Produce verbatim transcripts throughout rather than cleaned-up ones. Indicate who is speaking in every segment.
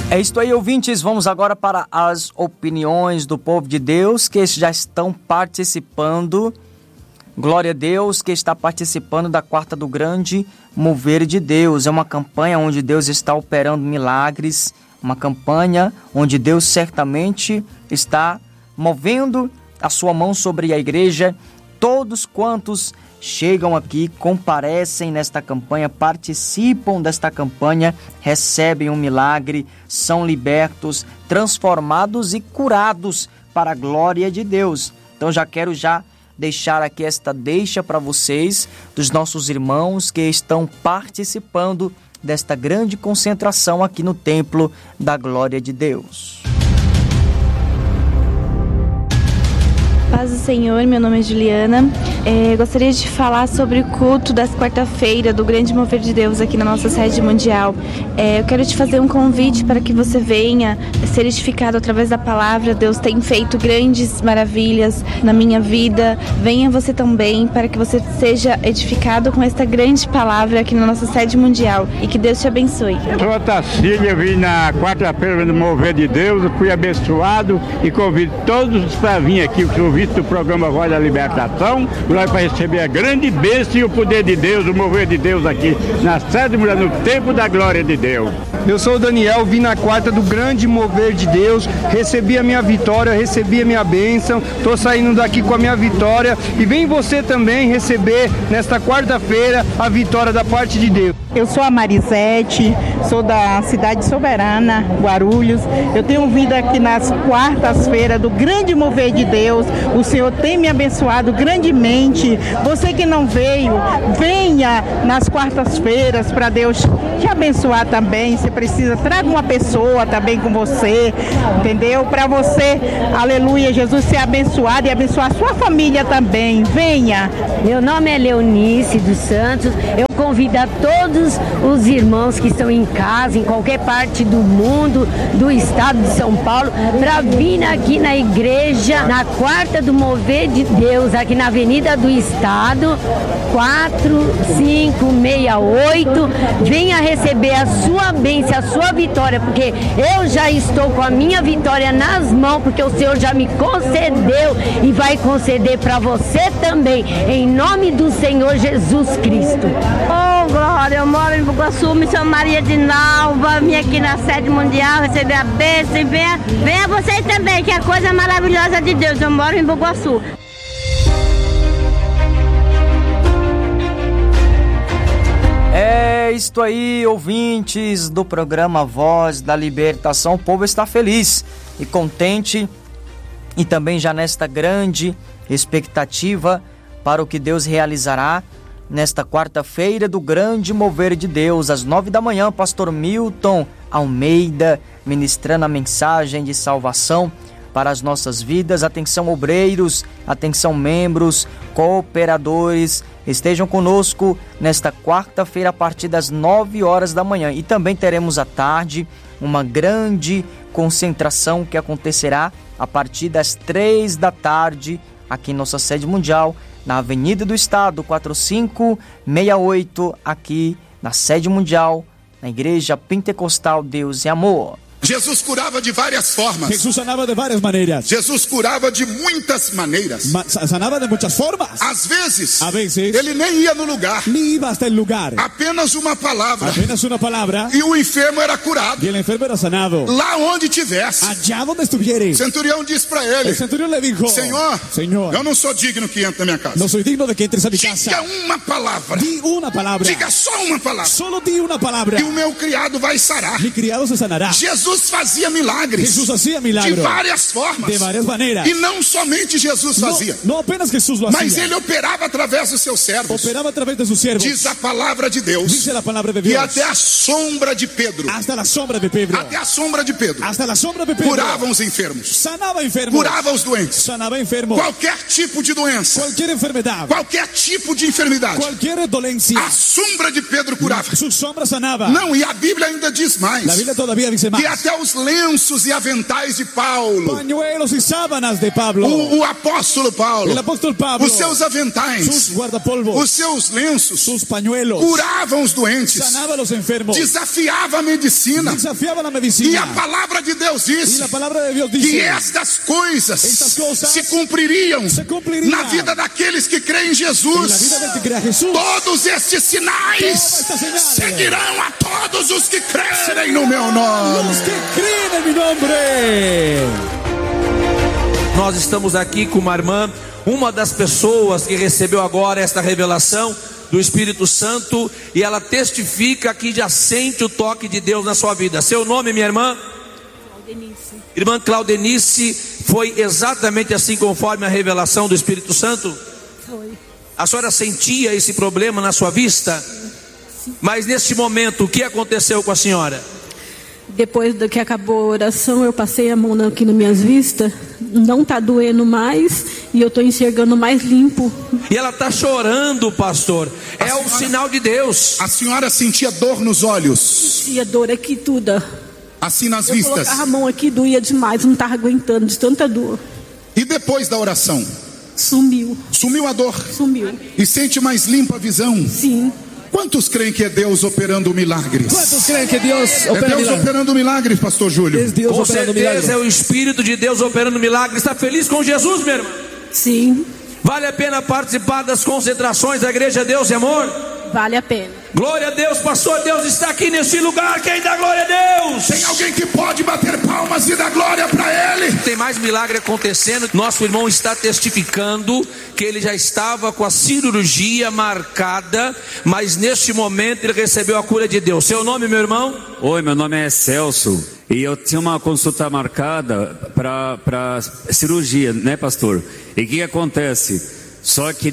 Speaker 1: É isso aí, ouvintes. Vamos agora para as opiniões do povo de Deus que já estão participando. Glória a Deus que está participando da Quarta do Grande Mover de Deus. É uma campanha onde Deus está operando milagres, uma campanha onde Deus certamente está movendo a sua mão sobre a igreja. Todos quantos chegam aqui, comparecem nesta campanha, participam desta campanha, recebem um milagre, são libertos, transformados e curados para a glória de Deus. Então já quero já deixar aqui esta deixa para vocês, dos nossos irmãos que estão participando desta grande concentração aqui no Templo da Glória de Deus.
Speaker 2: Paz do Senhor, meu nome é Juliana. É, gostaria de falar sobre o culto das quarta-feira do Grande Mover de Deus aqui na nossa sede mundial. É, eu quero te fazer um convite para que você venha ser edificado através da palavra. Deus tem feito grandes maravilhas na minha vida. Venha você também para que você seja edificado com esta grande palavra aqui na nossa sede mundial e que Deus te abençoe.
Speaker 3: Eu sou a Tacília, eu vim na quarta-feira do Mover de Deus, eu fui abençoado e convido todos para vir aqui, o convite do programa Voz da Libertação, nós para receber a grande bênção e o poder de Deus, o mover de Deus aqui na sede mulher, no tempo da glória de Deus.
Speaker 4: Eu sou o Daniel, vim na quarta do Grande Mover de Deus, recebi a minha vitória, recebi a minha bênção, estou saindo daqui com a minha vitória e vem você também receber nesta quarta-feira a vitória da parte de Deus.
Speaker 5: Eu sou a Marisete, sou da cidade soberana, Guarulhos. Eu tenho vindo aqui nas quartas-feiras do Grande Mover de Deus. O Senhor tem me abençoado grandemente. Você que não veio, venha nas quartas-feiras para Deus te abençoar também. Você precisa, traga uma pessoa também com você, entendeu? Para você, aleluia, Jesus ser abençoado e abençoar a sua família também. Venha.
Speaker 6: Meu nome é Leonice dos Santos. Eu convido a todos os irmãos que estão em casa, em qualquer parte do mundo, do estado de São Paulo, para vir aqui na igreja, na quarta do Mover de Deus, aqui na Avenida do Estado, quatro cinco seis oito. Venha receber a sua bênção, a sua vitória, porque eu já estou com a minha vitória nas mãos, porque o Senhor já me concedeu e vai conceder para você também, em nome do Senhor Jesus Cristo.
Speaker 7: Oh, glória, eu moro em Bugaçu, me chamo Maria de Nalva, vim aqui na sede mundial receber a bênção e venha, venha vocês também, que é a coisa maravilhosa de Deus, eu moro em Bugaçu.
Speaker 1: É isto aí, ouvintes do programa Voz da Libertação. O povo está feliz e contente e também já nesta grande expectativa para o que Deus realizará nesta quarta-feira do Grande Mover de Deus, às nove da manhã, pastor Milton Almeida ministrando a mensagem de salvação para as nossas vidas. Atenção obreiros, atenção membros, cooperadores, estejam conosco nesta quarta-feira a partir das nove horas da manhã. E também teremos à tarde uma grande concentração que acontecerá a partir das três da tarde aqui em nossa sede mundial, na Avenida do Estado, quatro cinco seis oito, aqui na sede mundial, na Igreja Pentecostal Deus e Amor.
Speaker 8: Jesus curava de várias formas.
Speaker 9: Jesús sanaba de várias maneiras.
Speaker 8: Jesus curava de muitas maneiras.
Speaker 9: Ma sanaba de muitas formas.
Speaker 8: Às vezes,
Speaker 9: a veces,
Speaker 8: ele nem ia no lugar.
Speaker 9: Ni iba hasta el lugar.
Speaker 8: Apenas uma palavra.
Speaker 9: Apenas uma palavra.
Speaker 8: E o enfermo era curado.
Speaker 9: E o enfermo era sanado.
Speaker 8: Lá onde tivesse.
Speaker 9: Allá donde estuviere.
Speaker 8: O centurião disse para ele.
Speaker 9: El centurión le dijo:
Speaker 8: Senhor,
Speaker 9: Senhor,
Speaker 8: eu não sou digno que entre na minha casa.
Speaker 9: Não sou digno de que entres a minha casa.
Speaker 8: Diga uma palavra.
Speaker 9: Di uma palavra.
Speaker 8: Diga só uma palavra.
Speaker 9: Solo di uma palavra.
Speaker 8: E o meu criado vai sarar.
Speaker 9: Mi criado se sanará.
Speaker 8: Jesus fazia milagres.
Speaker 9: Jesus hacía milagros
Speaker 8: de várias formas,
Speaker 9: de várias maneiras.
Speaker 8: E não somente Jesus fazia,
Speaker 9: não, não apenas Jesus lo
Speaker 8: mas
Speaker 9: hacía,
Speaker 8: ele operava através dos seus servos.
Speaker 9: Operava através de sus siervos.
Speaker 8: Diz a palavra de Deus.
Speaker 9: Dice la palabra de Dios.
Speaker 8: E até a sombra de Pedro.
Speaker 9: Hasta la sombra de Pedro.
Speaker 8: Até a sombra de Pedro.
Speaker 9: Hasta la sombra de Pedro.
Speaker 8: Curavam os enfermos.
Speaker 9: Sanava enfermos.
Speaker 8: Curava os doentes.
Speaker 9: Sanava enfermos.
Speaker 8: Qualquer tipo de doença.
Speaker 9: Qualquer enfermedade.
Speaker 8: Qualquer tipo de enfermidade.
Speaker 9: Qualquer dolencia.
Speaker 8: A sombra de Pedro curava.
Speaker 9: Su sombra sanava.
Speaker 8: Não, e a Bíblia ainda diz mais.
Speaker 9: La Biblia todavía dice más.
Speaker 8: Que até até os lenços e aventais de Paulo.
Speaker 9: Pañuelos y sábanas de Pablo.
Speaker 8: O, o apóstolo Paulo.
Speaker 9: El apóstol Pablo.
Speaker 8: Os seus aventais.
Speaker 9: Sus guardapolvos.
Speaker 8: Os seus lenços.
Speaker 9: Sus pañuelos.
Speaker 8: Curavam os doentes.
Speaker 9: Sanaba a los enfermos.
Speaker 8: Desafiava a medicina.
Speaker 9: Desafiaba la medicina.
Speaker 8: E a palavra de Deus diz.
Speaker 9: Y la palabra de Dios dice.
Speaker 8: Que estas coisas se cumpririam.
Speaker 9: Se cumpririam.
Speaker 8: Na vida daqueles que creem em Jesus.
Speaker 9: Na vida del que cree a Jesús.
Speaker 8: Todos estes sinais seguirão a todos os que crerem no meu nome.
Speaker 9: Os que creem em meu nome.
Speaker 10: Nós estamos aqui com uma irmã, uma das pessoas que recebeu agora esta revelação do Espírito Santo, e ela testifica que já sente o toque de Deus na sua vida. Seu nome, minha irmã?
Speaker 11: Claudenice.
Speaker 10: Irmã Claudenice, foi exatamente assim conforme a revelação do Espírito Santo?
Speaker 11: Foi.
Speaker 10: A senhora sentia esse problema na sua vista?
Speaker 11: Sim.
Speaker 10: Mas neste momento, o que aconteceu com a senhora?
Speaker 11: Depois do que acabou a oração, eu passei a mão aqui nas minhas vistas. Não está doendo mais e eu estou enxergando mais limpo.
Speaker 10: E ela está chorando, pastor. É o sinal de Deus.
Speaker 8: A senhora sentia dor nos olhos?
Speaker 11: Sentia dor aqui tudo.
Speaker 8: Assim nas
Speaker 11: eu
Speaker 8: vistas?
Speaker 11: Eu colocava a mão aqui, doía demais, não estava aguentando de tanta dor.
Speaker 8: E depois da oração?
Speaker 11: Sumiu.
Speaker 8: Sumiu a dor?
Speaker 11: Sumiu.
Speaker 8: E sente mais limpa a visão?
Speaker 11: Sim.
Speaker 8: Quantos creem que é Deus operando milagres?
Speaker 9: Quantos creem que Deus opera
Speaker 8: é Deus
Speaker 9: milagres?
Speaker 8: operando milagres, pastor Júlio?
Speaker 9: É Deus
Speaker 10: com
Speaker 9: operando
Speaker 10: certeza
Speaker 9: milagres.
Speaker 10: É o Espírito de Deus operando milagres. Está feliz com Jesus, meu irmão?
Speaker 11: Sim.
Speaker 10: Vale a pena participar das concentrações da Igreja Deus e Amor?
Speaker 11: Vale a pena.
Speaker 10: Glória a Deus, pastor. Deus está aqui nesse lugar. Quem dá glória a Deus?
Speaker 8: Tem alguém que pode bater palmas e dar glória para Ele?
Speaker 10: Tem mais milagre acontecendo. Nosso irmão está testificando que ele já estava com a cirurgia marcada, mas neste momento ele recebeu a cura de Deus. Seu nome, meu irmão?
Speaker 12: Oi, meu nome é Celso e eu tinha uma consulta marcada para cirurgia, né, pastor? E o que acontece? Só que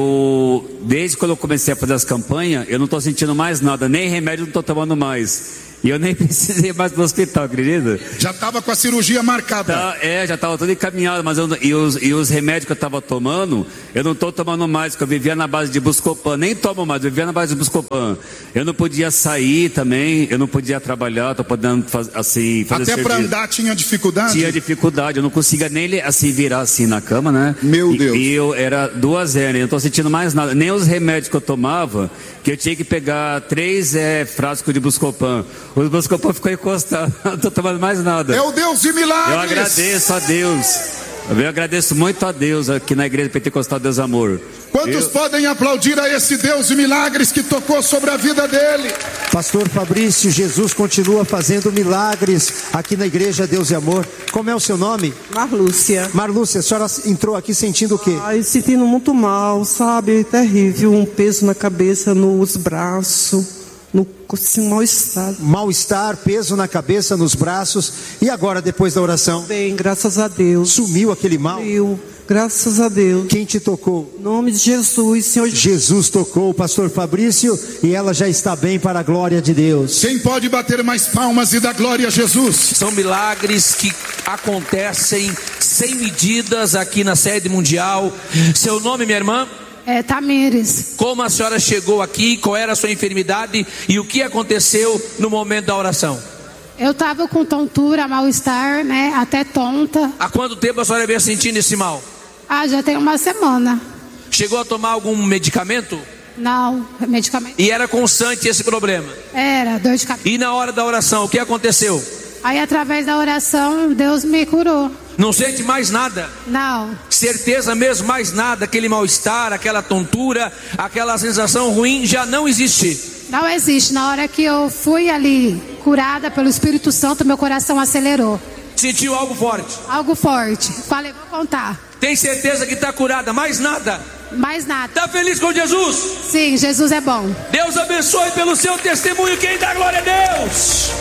Speaker 12: eu, desde quando eu comecei a fazer as campanhas, eu não estou sentindo mais nada, nem remédio não estou tomando mais. E eu nem precisei mais do hospital, acredita?
Speaker 8: Já estava com a cirurgia marcada.
Speaker 12: Tá, é, já estava tudo encaminhado, mas eu, e, os, e os remédios que eu estava tomando, eu não estou tomando mais, porque eu vivia na base de Buscopan, nem tomo mais, eu vivia na base de Buscopan. Eu não podia sair também, eu não podia trabalhar, estou podendo fazer assim, fazer
Speaker 8: Até para andar tinha dificuldade?
Speaker 12: Tinha dificuldade, eu não conseguia nem assim virar assim na cama, né?
Speaker 8: Meu
Speaker 12: e,
Speaker 8: Deus.
Speaker 12: E eu era duas hernias, eu não estou sentindo mais nada, nem os remédios que eu tomava, que eu tinha que pegar três é, frascos de Buscopan. O Buscopan ficou encostado, não estou tomando mais nada.
Speaker 8: É o Deus de milagres.
Speaker 12: Eu agradeço a Deus. Eu agradeço muito a Deus aqui na Igreja Pentecostal Deus Amor.
Speaker 8: Quantos eu... podem aplaudir a esse Deus de milagres que tocou sobre a vida dele?
Speaker 13: Pastor Fabrício, Jesus continua fazendo milagres aqui na Igreja Deus e Amor. Como é o seu nome?
Speaker 14: Marlúcia.
Speaker 13: Marlúcia, a senhora entrou aqui sentindo o quê?
Speaker 14: Ai, sentindo muito mal, sabe? Terrível, um peso na cabeça, nos braços. No mal-estar.
Speaker 13: Mal-estar, peso na cabeça, nos braços. E agora, depois da oração?
Speaker 14: Bem, graças a Deus.
Speaker 13: Sumiu aquele mal?
Speaker 14: Sumiu, graças a Deus.
Speaker 13: Quem te tocou?
Speaker 14: Em nome de Jesus, Senhor.
Speaker 13: Jesus tocou o pastor Fabrício e ela já está bem para a glória de Deus.
Speaker 8: Quem pode bater mais palmas e dar glória a Jesus?
Speaker 10: São milagres que acontecem sem medidas aqui na sede mundial. Seu nome, minha irmã?
Speaker 15: É, Tamires.
Speaker 10: Como a senhora chegou aqui, qual era a sua enfermidade e o que aconteceu no momento da oração?
Speaker 15: Eu estava com tontura, mal-estar, né, até tonta.
Speaker 10: Há quanto tempo a senhora veio sentindo esse mal?
Speaker 15: Ah, já tem uma semana.
Speaker 10: Chegou a tomar algum medicamento?
Speaker 15: Não, medicamento.
Speaker 10: E era constante esse problema?
Speaker 15: Era, dor de cabeça.
Speaker 10: E na hora da oração, o que aconteceu?
Speaker 15: Aí através da oração, Deus me curou.
Speaker 10: Não sente mais nada?
Speaker 15: Não.
Speaker 10: Certeza mesmo, mais nada, aquele mal-estar, aquela tontura, aquela sensação ruim já não existe?
Speaker 15: Não existe. Na hora que eu fui ali curada pelo Espírito Santo, meu coração acelerou.
Speaker 10: Sentiu algo forte?
Speaker 15: Algo forte. Falei, vou contar.
Speaker 10: Tem certeza que está curada? Mais nada?
Speaker 15: Mais nada.
Speaker 10: Está feliz com Jesus?
Speaker 15: Sim, Jesus é bom.
Speaker 10: Deus abençoe pelo seu testemunho. Quem dá glória a Deus?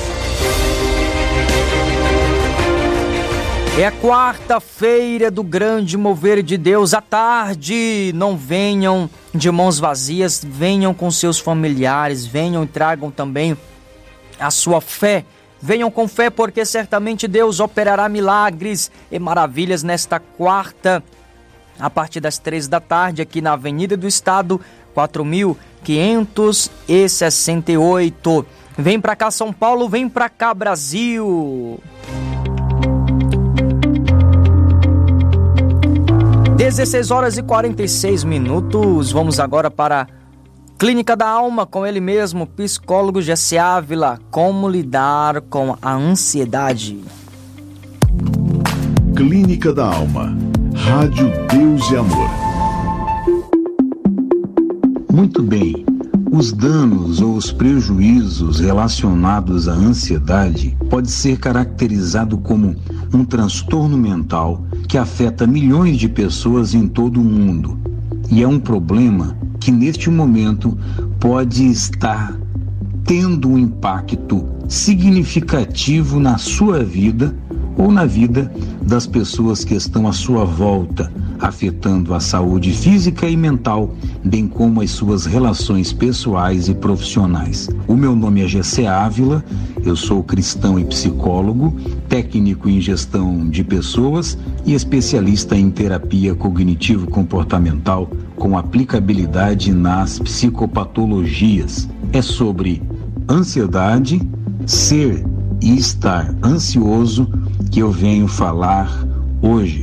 Speaker 1: É quarta-feira do grande mover de Deus à tarde. Não venham de mãos vazias, venham com seus familiares, venham e tragam também a sua fé. Venham com fé, porque certamente Deus operará milagres e maravilhas nesta quarta, a partir das três da tarde, aqui na Avenida do Estado, quatro mil quinhentos e sessenta e oito. Vem pra cá São Paulo, vem pra cá Brasil. dezesseis horas e quarenta e seis minutos. Vamos agora para a Clínica da Alma com ele mesmo, psicólogo Jesse Ávila. Como lidar com a ansiedade?
Speaker 16: Clínica da Alma. Rádio Deus e Amor.
Speaker 17: Muito bem. Os danos ou os prejuízos relacionados à ansiedade pode ser caracterizado como um transtorno mental que afeta milhões de pessoas em todo o mundo. E é um problema que neste momento pode estar tendo um impacto significativo na sua vida ou na vida das pessoas que estão à sua volta, afetando a saúde física e mental, bem como as suas relações pessoais e profissionais. O meu nome é Jesse Ávila, eu sou cristão e psicólogo, técnico em gestão de pessoas e especialista em terapia cognitivo-comportamental com aplicabilidade nas psicopatologias. É sobre ansiedade, ser e estar ansioso que eu venho falar hoje.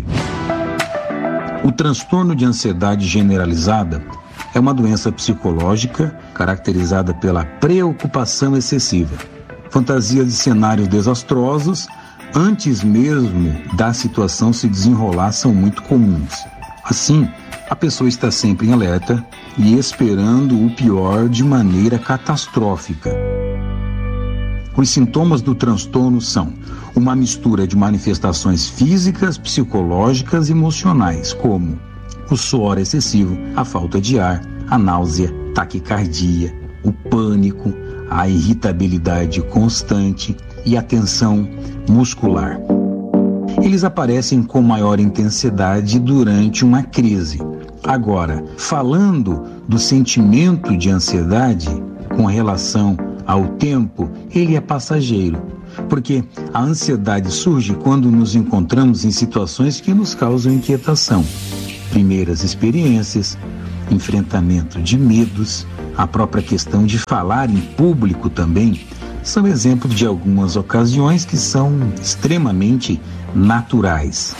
Speaker 17: O transtorno de ansiedade generalizada é uma doença psicológica caracterizada pela preocupação excessiva, fantasia de cenários desastrosos antes mesmo da situação se desenrolar são muito comuns. Assim, a pessoa está sempre em alerta e esperando o pior de maneira catastrófica. Os sintomas do transtorno são uma mistura de manifestações físicas, psicológicas e emocionais, como o suor excessivo, a falta de ar, a náusea, taquicardia, o pânico, a irritabilidade constante e a tensão muscular. Eles aparecem com maior intensidade durante uma crise. Agora, falando do sentimento de ansiedade com relação ao tempo, ele é passageiro, porque a ansiedade surge quando nos encontramos em situações que nos causam inquietação. Primeiras experiências, enfrentamento de medos, a própria questão de falar em público também, são exemplos de algumas ocasiões que são extremamente naturais.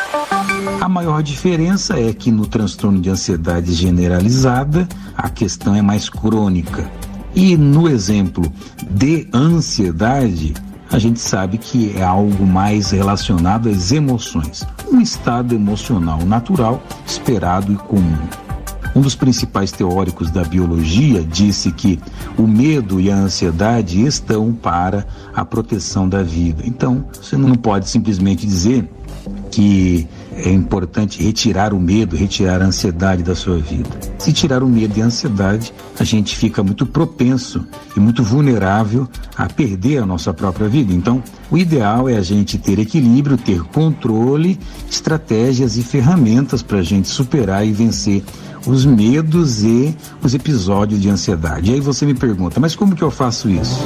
Speaker 17: A maior diferença é que no transtorno de ansiedade generalizada, a questão é mais crônica. E no exemplo de ansiedade, a gente sabe que é algo mais relacionado às emoções, um estado emocional natural, esperado e comum. Um dos principais teóricos da biologia disse que o medo e a ansiedade estão para a proteção da vida. Então, você não pode simplesmente dizer que é importante retirar o medo, retirar a ansiedade da sua vida. Se tirar o medo e a ansiedade, a gente fica muito propenso e muito vulnerável a perder a nossa própria vida. Então, o ideal é a gente ter equilíbrio, ter controle, estratégias e ferramentas para a gente superar e vencer os medos e os episódios de ansiedade. E aí você me pergunta, mas como que eu faço isso?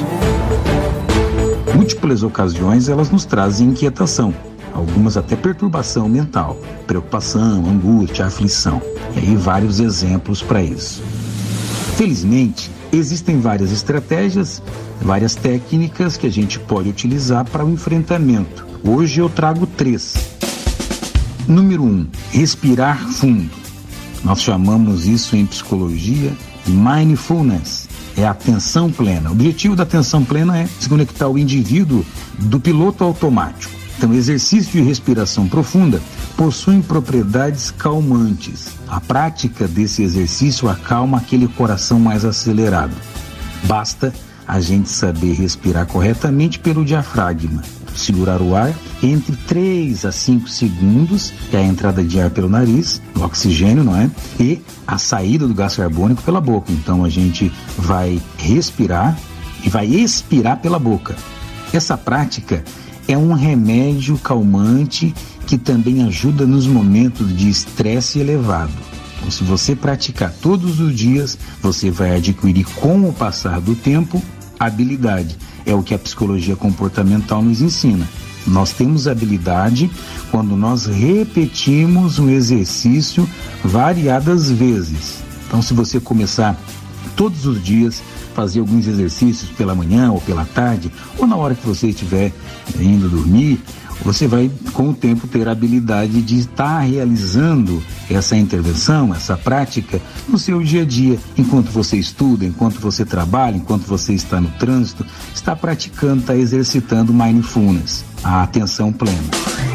Speaker 17: Múltiplas ocasiões elas nos trazem inquietação. Algumas até perturbação mental, preocupação, angústia, aflição. E aí vários exemplos para isso. Felizmente, existem várias estratégias, várias técnicas que a gente pode utilizar para o enfrentamento. Hoje eu trago três. Número um, respirar fundo. Nós chamamos isso em psicologia de mindfulness. É a atenção plena. O objetivo da atenção plena é desconectar o indivíduo do piloto automático. Então, o exercício de respiração profunda possui propriedades calmantes. A prática desse exercício acalma aquele coração mais acelerado. Basta a gente saber respirar corretamente pelo diafragma. Segurar o ar entre três a cinco segundos, que é a entrada de ar pelo nariz, o oxigênio, não é? E a saída do gás carbônico pela boca. Então, a gente vai respirar e vai expirar pela boca. Essa prática é um remédio calmante que também ajuda nos momentos de estresse elevado. Então, se você praticar todos os dias, você vai adquirir com o passar do tempo habilidade. É o que a psicologia comportamental nos ensina. Nós temos habilidade quando nós repetimos um exercício variadas vezes. Então, se você começar todos os dias fazer alguns exercícios pela manhã ou pela tarde, ou na hora que você estiver indo dormir, você vai com o tempo ter a habilidade de estar realizando essa intervenção, essa prática no seu dia a dia, enquanto você estuda, enquanto você trabalha, enquanto você está no trânsito, está praticando, está exercitando mindfulness, a atenção plena.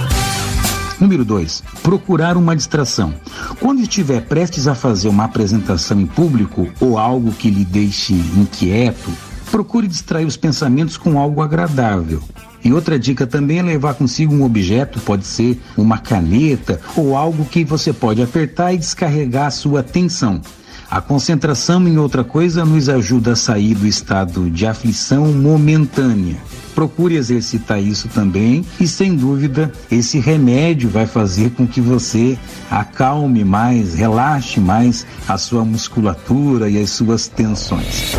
Speaker 17: Número dois, procurar uma distração. Quando estiver prestes a fazer uma apresentação em público ou algo que lhe deixe inquieto, procure distrair os pensamentos com algo agradável. E outra dica também é levar consigo um objeto, pode ser uma caneta ou algo que você pode apertar e descarregar a sua atenção. A concentração em outra coisa nos ajuda a sair do estado de aflição momentânea. Procure exercitar isso também e, sem dúvida, esse remédio vai fazer com que você acalme mais, relaxe mais a sua musculatura e as suas tensões.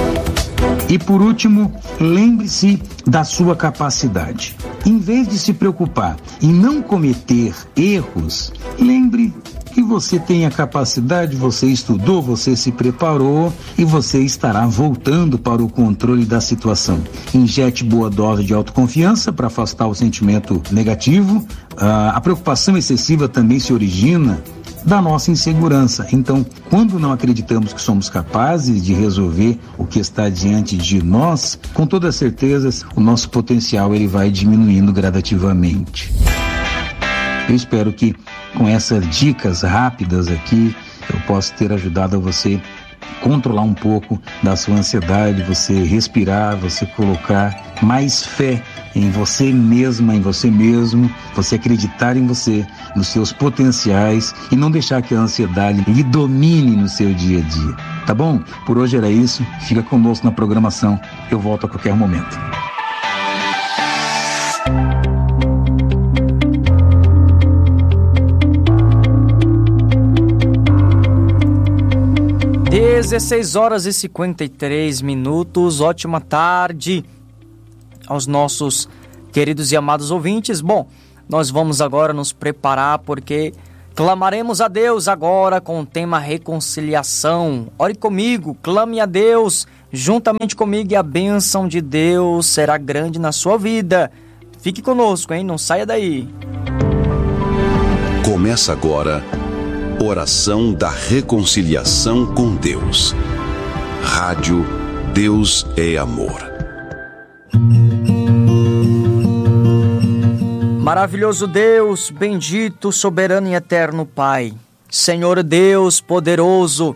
Speaker 17: E por último, lembre-se da sua capacidade. Em vez de se preocupar em não cometer erros, lembre que você tem a capacidade, você estudou, você se preparou e você estará voltando para o controle da situação. Injete boa dose de autoconfiança para afastar o sentimento negativo. Ah, a preocupação excessiva também se origina da nossa insegurança. Então, quando não acreditamos que somos capazes de resolver o que está diante de nós, com toda certeza o nosso potencial ele vai diminuindo gradativamente. Eu espero que com essas dicas rápidas aqui eu possa ter ajudado a você controlar um pouco da sua ansiedade, você respirar, você colocar mais fé em você mesma, em você mesmo, você acreditar em você, nos seus potenciais e não deixar que a ansiedade lhe domine no seu dia a dia. Tá bom? Por hoje era isso. Fica conosco na programação. Eu volto a qualquer momento.
Speaker 1: dezesseis horas e cinquenta e três minutos. Ótima tarde aos nossos queridos e amados ouvintes. Bom, nós vamos agora nos preparar porque clamaremos a Deus agora com o tema reconciliação. Ore comigo, clame a Deus juntamente comigo e a bênção de Deus será grande na sua vida. Fique conosco, hein? Não saia daí.
Speaker 18: Começa agora Oração da Reconciliação com Deus. Rádio Deus é Amor.
Speaker 1: Maravilhoso Deus, bendito, soberano e eterno Pai, Senhor Deus poderoso,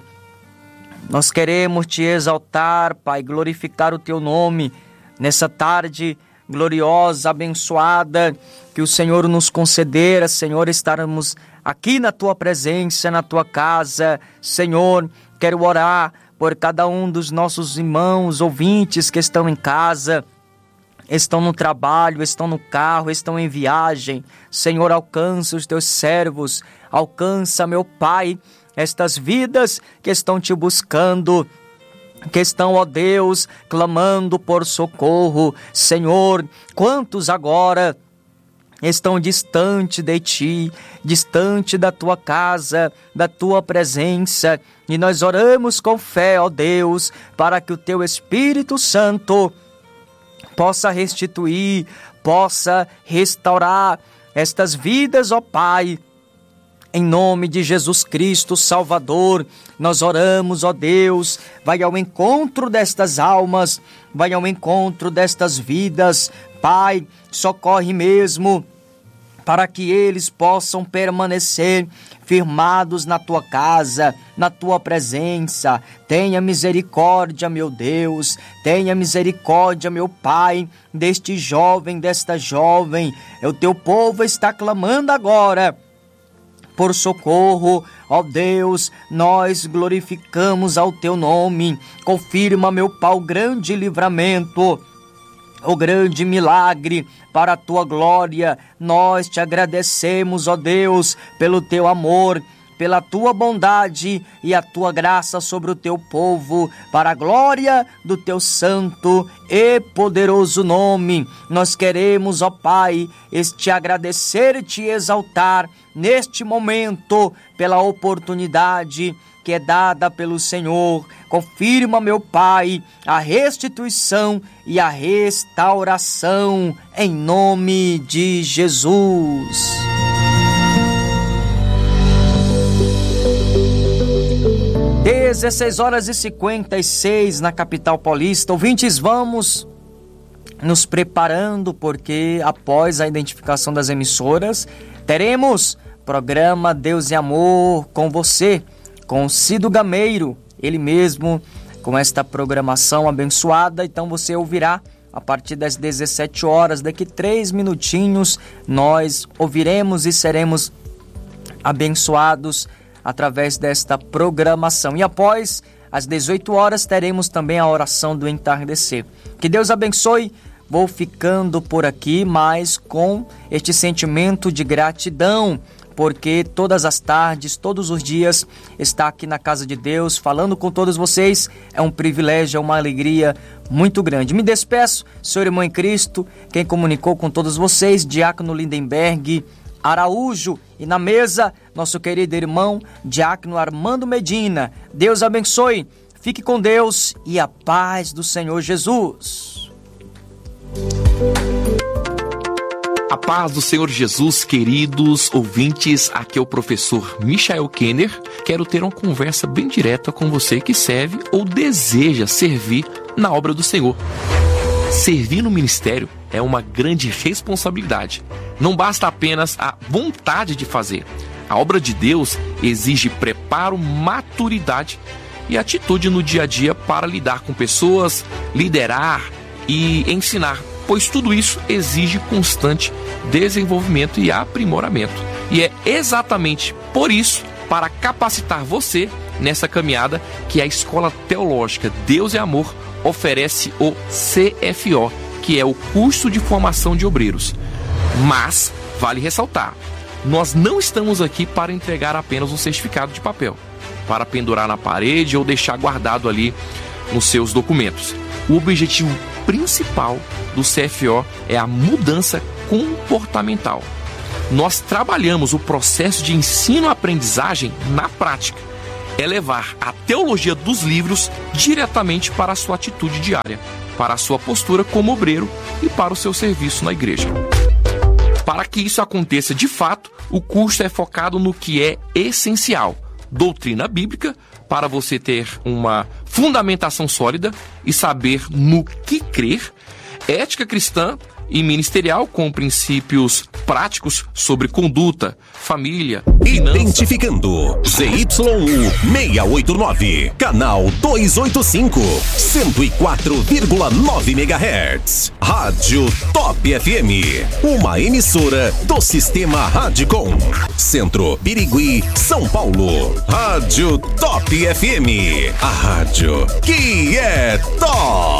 Speaker 1: nós queremos te exaltar, Pai, glorificar o teu nome nessa tarde gloriosa, abençoada, que o Senhor nos concedera, Senhor, estarmos aqui na tua presença, na tua casa. Senhor, quero orar por cada um dos nossos irmãos, ouvintes que estão em casa, estão no trabalho, estão no carro, estão em viagem. Senhor, alcança os teus servos, alcança, meu Pai, estas vidas que estão te buscando, que estão, ó Deus, clamando por socorro. Senhor, quantos agora estão distante de ti, distante da tua casa, da tua presença, e nós oramos com fé, ó Deus, para que o teu Espírito Santo possa restituir, possa restaurar estas vidas, ó Pai. Em nome de Jesus Cristo, Salvador, nós oramos, ó Deus, vai ao encontro destas almas, vai ao encontro destas vidas. Pai, socorre mesmo, para que eles possam permanecer firmados na tua casa, na tua presença. Tenha misericórdia, meu Deus, tenha misericórdia, meu Pai, deste jovem, desta jovem. O teu povo está clamando agora por socorro, ó Deus, nós glorificamos ao teu nome. Confirma, meu Pai, o grande livramento, o grande milagre para a tua glória. Nós te agradecemos, ó Deus, pelo teu amor, pela tua bondade e a tua graça sobre o teu povo, para a glória do teu santo e poderoso nome. Nós queremos, ó Pai, te agradecer e te exaltar neste momento pela oportunidade que é dada pelo Senhor. Confirma, meu Pai, a restituição e a restauração, em nome de Jesus. dezesseis horas e cinquenta e seis na capital paulista. Ouvintes, vamos nos preparando, porque após a identificação das emissoras, teremos programa Deus e Amor com você, com Cido Gameiro, ele mesmo, com esta programação abençoada. Então você ouvirá a partir das dezessete horas, daqui três minutinhos, nós ouviremos e seremos abençoados através desta programação. E após as dezoito horas teremos também a oração do entardecer. Que Deus abençoe. Vou ficando por aqui, mas com este sentimento de gratidão, porque todas as tardes, todos os dias, estar aqui na casa de Deus, falando com todos vocês, é um privilégio, é uma alegria muito grande. Me despeço, Senhor irmão em Cristo, quem comunicou com todos vocês, Diácono Lindenberg Araújo, e na mesa, nosso querido irmão, Diácono Armando Medina. Deus abençoe, fique com Deus e a paz do Senhor Jesus.
Speaker 19: A paz do Senhor Jesus, queridos ouvintes, aqui é o professor Michael Kenner. Quero ter uma conversa bem direta com você que serve ou deseja servir na obra do Senhor. Servir no ministério é uma grande responsabilidade. Não basta apenas a vontade de fazer. A obra de Deus exige preparo, maturidade e atitude no dia a dia para lidar com pessoas, liderar e ensinar, pois tudo isso exige constante desenvolvimento e aprimoramento. E é exatamente por isso, para capacitar você nessa caminhada, que a Escola Teológica Deus e Amor oferece o C F O, que é o curso de formação de obreiros. Mas, vale ressaltar, nós não estamos aqui para entregar apenas um certificado de papel, para pendurar na parede ou deixar guardado ali nos seus documentos. O objetivo principal do C F O é a mudança comportamental. Nós trabalhamos o processo de ensino-aprendizagem na prática. É levar a teologia dos livros diretamente para a sua atitude diária, para a sua postura como obreiro e para o seu serviço na igreja. Para que isso aconteça de fato, o curso é focado no que é essencial: doutrina bíblica, para você ter uma fundamentação sólida e saber no que crer, ética cristã e ministerial, com princípios práticos sobre conduta, família, finança.
Speaker 20: Identificando Z Y U seiscentos e oitenta e nove, canal duzentos e oitenta e cinco, cento e quatro vírgula nove megahertz. Rádio Top F M, uma emissora do Sistema Radicom. Centro, Birigui, São Paulo. Rádio Top F M, a rádio que é top.